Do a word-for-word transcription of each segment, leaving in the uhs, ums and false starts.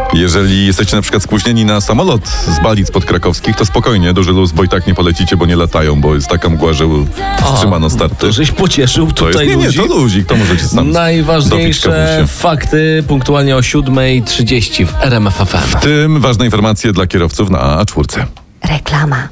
Jeżeli jesteście na przykład spóźnieni na samolot z Balic podkrakowskich, to spokojnie, duży luz, bo i tak nie polecicie, bo nie latają, bo jest taka mgła, że wstrzymano starty. To żeś pocieszył tutaj to jest, nie, nie, to luzik, to możecie sam Najważniejsze fakty punktualnie o siódma trzydzieści w R M F F M. W tym ważne informacje dla kierowców na A cztery. Reklama.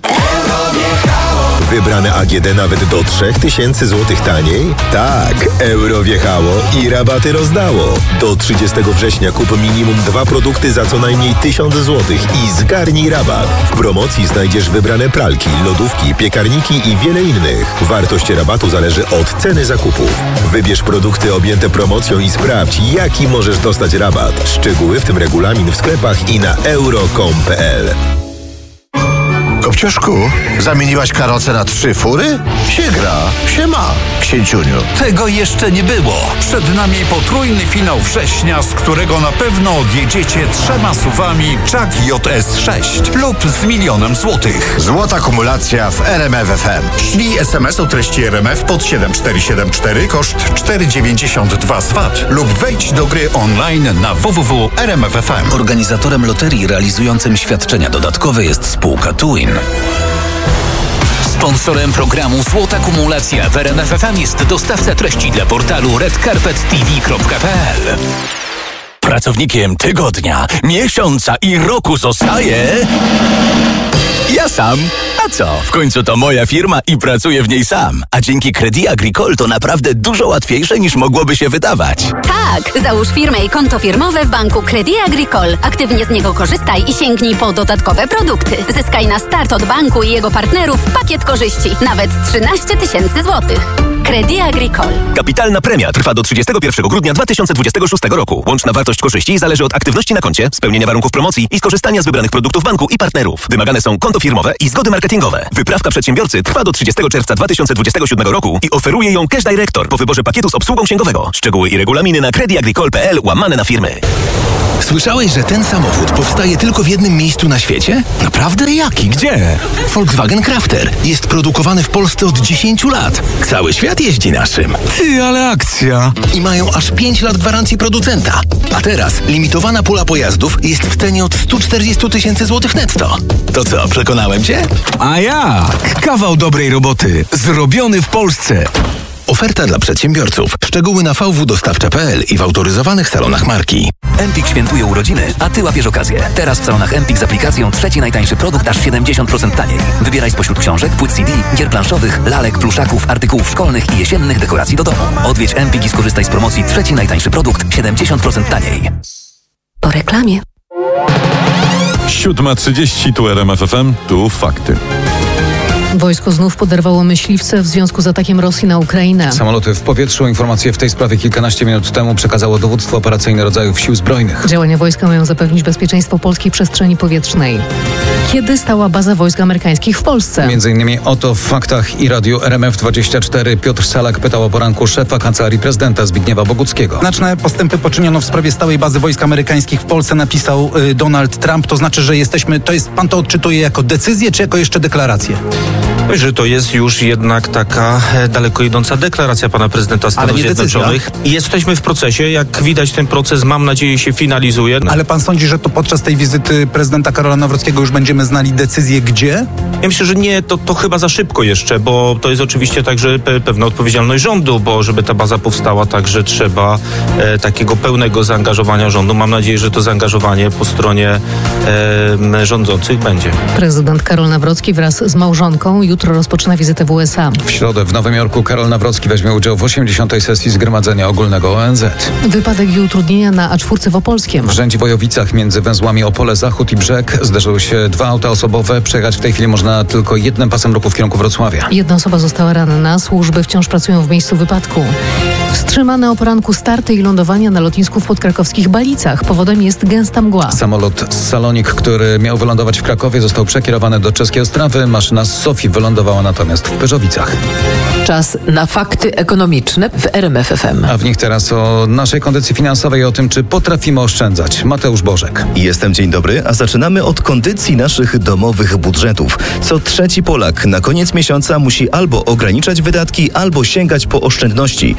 Wybrane A G D nawet do trzy tysiące złotych taniej? Tak, euro wjechało i rabaty rozdało. Do trzydziestego września kup minimum dwa produkty za co najmniej tysiąc złotych i zgarnij rabat. W promocji znajdziesz wybrane pralki, lodówki, piekarniki i wiele innych. Wartość rabatu zależy od ceny zakupów. Wybierz produkty objęte promocją i sprawdź, jaki możesz dostać rabat. Szczegóły, w tym regulamin w sklepach i na euro kropka com kropka p l. Kopciuszku, zamieniłaś karocę na trzy fury? Się gra, się ma, księciuniu. Tego jeszcze nie było. Przed nami potrójny finał września, z którego na pewno odjedziecie trzema suwami Chuck J S sześć lub z milionem złotych. Złota kumulacja w R M F F M. Ślij es em es o treści R M F pod siedem cztery siedem cztery, koszt cztery dziewięćdziesiąt dwa z V A T lub wejdź do gry online na w w w kropka r m f f m. Organizatorem loterii realizującym świadczenia dodatkowe jest spółka Tuin. Sponsorem programu Złota Kumulacja w R M F F M jest dostawca treści dla portalu red carpet t v kropka p l. Pracownikiem tygodnia, miesiąca i roku zostaje... ja sam. A co? W końcu to moja firma i pracuję w niej sam. A dzięki Crédit Agricole to naprawdę dużo łatwiejsze niż mogłoby się wydawać. Tak, załóż firmę i konto firmowe w banku Crédit Agricole. Aktywnie z niego korzystaj i sięgnij po dodatkowe produkty. Zyskaj na start od banku i jego partnerów pakiet korzyści. Nawet trzynaście tysięcy złotych. Crédit Agricole. Kapitalna premia trwa do trzydziestego pierwszego grudnia dwa tysiące dwudziestego szóstego roku. Łączna wartość korzyści zależy od aktywności na koncie, spełnienia warunków promocji i skorzystania z wybranych produktów banku i partnerów. Wymagane są konto firmowe i zgody marketingowe. Wyprawka przedsiębiorcy trwa do trzydziestego czerwca dwa tysiące dwudziestego siódmego roku i oferuje ją Cash Director po wyborze pakietu z obsługą księgowego. Szczegóły i regulaminy na crédit agricole kropka p l łamane na firmy. Słyszałeś, że ten samochód powstaje tylko w jednym miejscu na świecie? Naprawdę? Jaki? Gdzie? Volkswagen Crafter. Jest produkowany w Polsce od dziesięciu lat. Cały świat jeździ naszym. Ty, ale akcja! I mają aż pięć lat gwarancji producenta. A teraz limitowana pula pojazdów jest w cenie od stu czterdziestu tysięcy złotych netto. To co, przekonałem cię? A jak? Kawał dobrej roboty. Zrobiony w Polsce. Oferta dla przedsiębiorców. Szczegóły na v w dostawcza kropka p l i w autoryzowanych salonach marki. Empik świętuje urodziny, a ty łapiesz okazję. Teraz w salonach Empik z aplikacją trzeci najtańszy produkt aż siedemdziesiąt procent taniej. Wybieraj spośród książek, płyt C D, gier planszowych, lalek, pluszaków, artykułów szkolnych i jesiennych dekoracji do domu. Odwiedź Empik i skorzystaj z promocji trzeci najtańszy produkt siedemdziesiąt procent taniej. Po reklamie. siódma trzydzieści, tu R M F F M, tu fakty. Wojsko znów poderwało myśliwce w związku z atakiem Rosji na Ukrainę. Samoloty w powietrzu. Informacje w tej sprawie kilkanaście minut temu przekazało dowództwo operacyjne rodzajów sił zbrojnych. Działania wojska mają zapewnić bezpieczeństwo polskiej przestrzeni powietrznej. Kiedy stała baza wojsk amerykańskich w Polsce? Między innymi o to w faktach i radiu R M F dwadzieścia cztery Piotr Salak pytał o poranku szefa kancelarii prezydenta Zbigniewa Boguckiego. Znaczne postępy poczyniono w sprawie stałej bazy wojsk amerykańskich w Polsce, napisał y, Donald Trump. To znaczy, że jesteśmy, to jest, pan to odczytuje jako decyzję, czy jako jeszcze deklarację? Że to jest już jednak taka daleko idąca deklaracja pana prezydenta Stanów Zjednoczonych. I jesteśmy w procesie. Jak widać, ten proces, mam nadzieję, się finalizuje. Ale pan sądzi, że to podczas tej wizyty prezydenta Karola Nawrockiego już będziemy znali decyzję gdzie? Ja myślę, że nie, to, to chyba za szybko jeszcze, bo to jest oczywiście także pe- pewna odpowiedzialność rządu, bo żeby ta baza powstała, także trzeba e, takiego pełnego zaangażowania rządu. Mam nadzieję, że to zaangażowanie po stronie e, rządzących będzie. Prezydent Karol Nawrocki wraz z małżonką jutro rozpoczyna wizytę w U S A. W środę w Nowym Jorku Karol Nawrocki weźmie udział w osiemdziesiątej sesji Zgromadzenia Ogólnego O N Z. Wypadek i utrudnienia na A cztery w Opolskiem. W Rzędzi-Wojowicach między węzłami Opole Zachód i Brzeg zderzyły się dwa auta osobowe. Przejechać w tej chwili można tylko jednym pasem ruchu w kierunku Wrocławia. Jedna osoba została ranna. Służby wciąż pracują w miejscu wypadku. Wstrzymane o poranku starty i lądowania na lotnisku w podkrakowskich Balicach. Powodem jest gęsta mgła. Samolot z Salonik, który miał wylądować w Krakowie, został przekierowany do czeskiej Ostrawy. Maszyna z Sofii wylądowała natomiast w Pyrzowicach. Czas na fakty ekonomiczne w R M F F M. A w nich teraz o naszej kondycji finansowej i o tym, czy potrafimy oszczędzać. Mateusz Bożek. Jestem, dzień dobry, a zaczynamy od kondycji naszych domowych budżetów. Co trzeci Polak na koniec miesiąca musi albo ograniczać wydatki, albo sięgać po oszczędności. Tak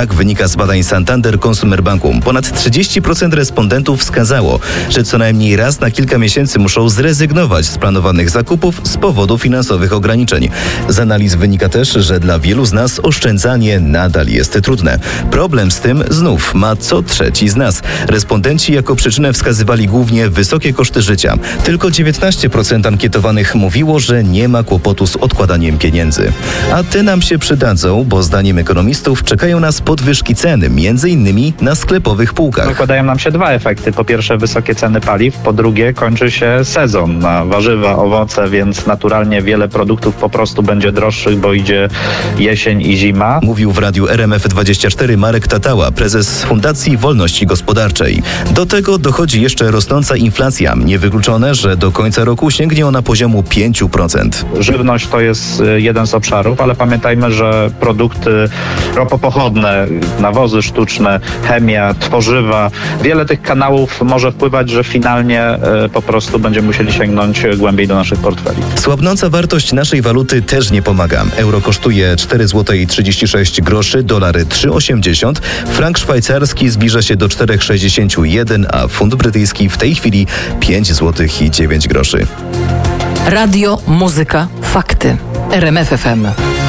Tak wynika z badań Santander Consumer Banku. Ponad trzydzieści procent respondentów wskazało, że co najmniej raz na kilka miesięcy muszą zrezygnować z planowanych zakupów z powodu finansowych ograniczeń. Z analiz wynika też, że dla wielu z nas oszczędzanie nadal jest trudne. Problem z tym znów ma co trzeci z nas. Respondenci jako przyczynę wskazywali głównie wysokie koszty życia. Tylko dziewiętnaście procent ankietowanych mówiło, że nie ma kłopotu z odkładaniem pieniędzy. A te nam się przydadzą, bo zdaniem ekonomistów czekają nas podwyżki cen, między innymi na sklepowych półkach. Nakładają nam się dwa efekty. Po pierwsze wysokie ceny paliw, po drugie kończy się sezon na warzywa, owoce, więc naturalnie wiele produktów po prostu będzie droższych, bo idzie jesień i zima. Mówił w radiu R M F dwadzieścia cztery Marek Tatała, prezes Fundacji Wolności Gospodarczej. Do tego dochodzi jeszcze rosnąca inflacja. Niewykluczone, że do końca roku sięgnie ona poziomu pięć procent. Żywność to jest jeden z obszarów, ale pamiętajmy, że produkty ropopochodne, nawozy sztuczne, chemia, tworzywa, wiele tych kanałów może wpływać, że finalnie e, po prostu będziemy musieli sięgnąć głębiej do naszych portfeli. Słabnąca wartość naszej waluty też nie pomaga. Euro kosztuje cztery złote trzydzieści sześć groszy, dolary trzy osiemdziesiąt, frank szwajcarski zbliża się do cztery sześćdziesiąt jeden, a funt brytyjski w tej chwili pięć złotych i dziewięć groszy. Radio, muzyka, fakty. R M F F M.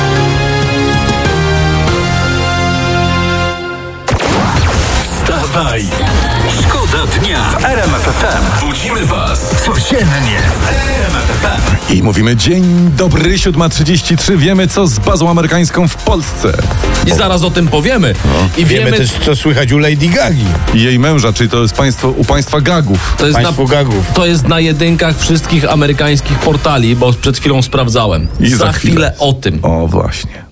Wstawaj! Szkoda dnia w R M F F M. Budzimy was codziennie w R M F F M. I mówimy dzień dobry, siódma trzydzieści trzy. Wiemy, co z bazą amerykańską w Polsce. I zaraz o tym powiemy. No. I wiemy, wiemy też, co słychać u Lady Gagi. I jej męża, czyli to jest państwo, u państwa gagów. To jest, Państwo na, gagów. to jest na jedynkach wszystkich amerykańskich portali, bo przed chwilą sprawdzałem. I za, za chwilę. chwilę o tym. O, właśnie.